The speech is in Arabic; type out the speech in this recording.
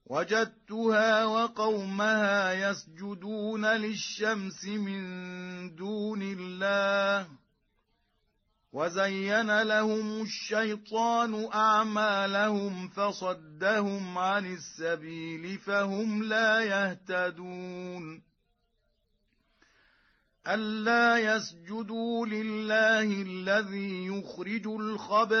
وجدتها وقومها يسجدون للشمس من دون الله وزين لهم الشيطان أعمالهم فصدهم عن السبيل فهم لا يهتدون ألا يسجدوا لله الذي يخرج الخبأ